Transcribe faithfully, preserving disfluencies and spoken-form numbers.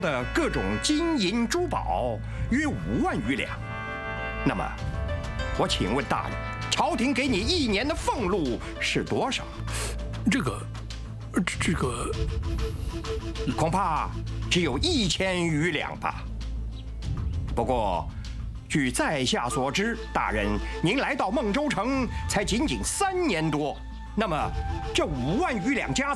的各种金银珠宝约五万余两。那么，我请问大人，朝廷给你一年的俸禄是多少？ 这个，这个， 恐怕只有一千余两吧。不过，据在下所知，大人您来到孟州城才仅仅三年多，那么这五万余两家